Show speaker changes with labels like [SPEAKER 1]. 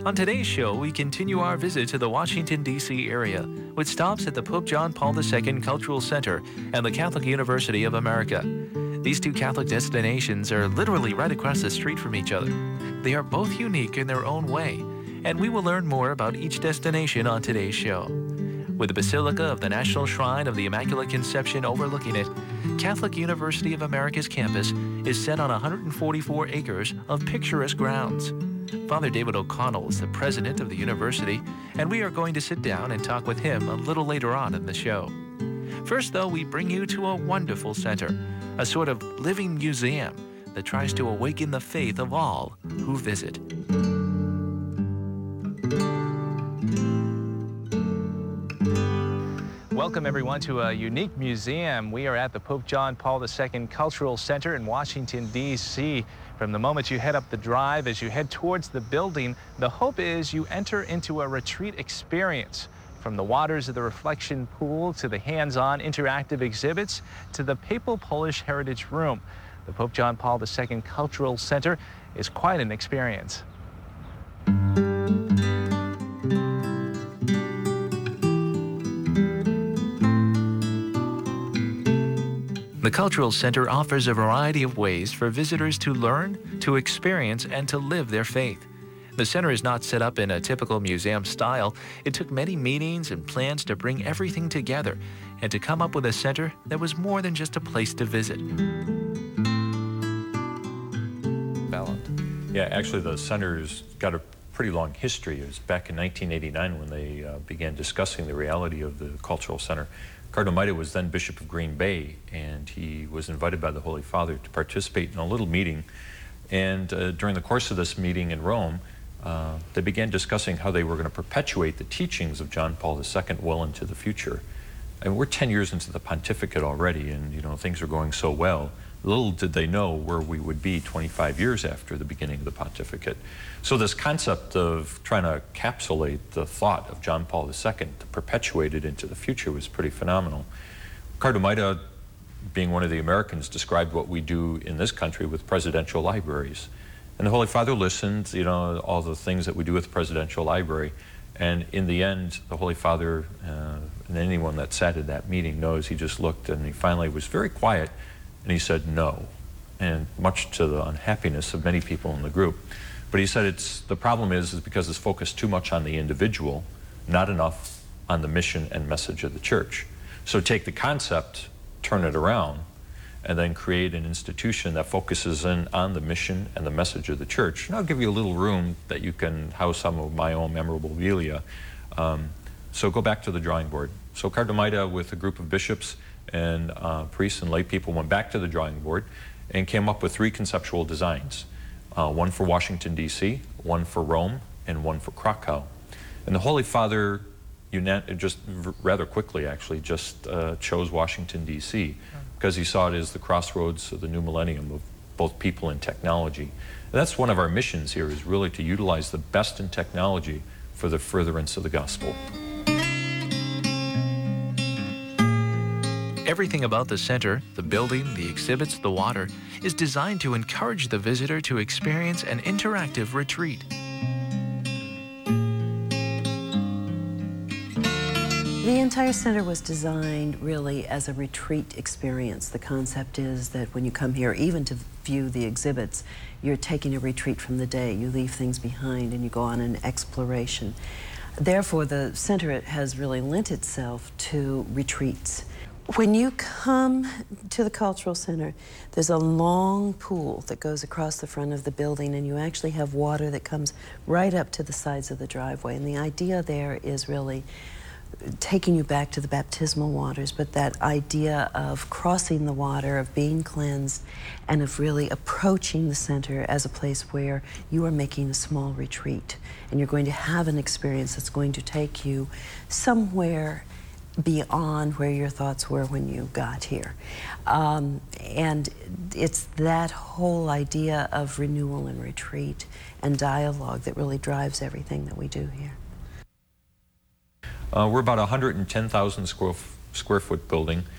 [SPEAKER 1] On today's show, we continue our visit to the Washington, D.C. area with stops at the Pope John Paul II Cultural Center and the Catholic University of America. These two Catholic destinations are literally right across the street from each other. They are both unique in their own way, and we will learn more about each destination on today's show. With the Basilica of the National Shrine of the Immaculate Conception overlooking it, Catholic University of America's campus is set on 144 acres of picturesque grounds. Father David O'Connell is the president of the university, and we are going to sit down and talk with him a little later on in the show. First, though, we bring you to a wonderful center, a sort of living museum that tries to awaken the faith of all who visit. Welcome, everyone, to a unique museum. We are at the Pope John Paul II Cultural Center in Washington, D.C. From the moment you head up the drive, as you head towards the building, the hope is you enter into a retreat experience. From the waters of the reflection pool to the hands-on interactive exhibits to the Papal Polish Heritage Room, the Pope John Paul II Cultural Center is quite an experience. The Cultural Center offers a variety of ways for visitors to learn, to experience, and to live their faith. The center is not set up in a typical museum style. It took many meetings and plans to bring everything together and to come up with a center that was more than just a place to visit.
[SPEAKER 2] Yeah, actually the center's got a pretty long history. It was back in 1989 when they began discussing the reality of the Cultural Center. Cardinal Maida was then Bishop of Green Bay, and he was invited by the Holy Father to participate in a little meeting. And during the course of this meeting in Rome, they began discussing how they were going to perpetuate the teachings of John Paul II well into the future. And we're 10 years into the pontificate already, and things are going so well. Little did they know where we would be 25 years after the beginning of the pontificate. So this concept of trying to encapsulate the thought of John Paul II to perpetuate it into the future was pretty phenomenal. Cardinal Maida, being one of the Americans, described what we do in this country with presidential libraries. And the Holy Father listened, all the things that we do with the presidential library. And in the end, the Holy Father, and anyone that sat at that meeting knows, he just looked and he finally was very quiet. And he said no, and much to the unhappiness of many people in the group. But he said the problem is because it's focused too much on the individual, not enough on the mission and message of the church. So take the concept, turn it around, and then create an institution that focuses in on the mission and the message of the church. And I'll give you a little room that you can house some of my own memorabilia. So go back to the drawing board. So Cardinal Maida, with a group of bishops and priests and lay people, went back to the drawing board and came up with 3 conceptual designs. One for Washington, D.C., one for Rome, and one for Krakow. And the Holy Father, just rather quickly actually, just chose Washington, D.C. because he saw it as the crossroads of the new millennium of both people and technology. And that's one of our missions here, is really to utilize the best in technology for the furtherance of the gospel.
[SPEAKER 1] Everything about the center, the building, the exhibits, the water, is designed to encourage the visitor to experience an interactive retreat.
[SPEAKER 3] The entire center was designed really as a retreat experience. The concept is that when you come here, even to view the exhibits, you're taking a retreat from the day. You leave things behind and you go on an exploration. Therefore, the center has really lent itself to retreats. When you come to the Cultural Center, there's a long pool that goes across the front of the building, and you actually have water that comes right up to the sides of the driveway. And the idea there is really taking you back to the baptismal waters, but that idea of crossing the water, of being cleansed, and of really approaching the center as a place where you are making a small retreat. And you're going to have an experience that's going to take you somewhere beyond where your thoughts were when you got here. And it's that whole idea of renewal and retreat and dialogue that really drives everything that we do here.
[SPEAKER 2] We're about a 110,000 square foot building.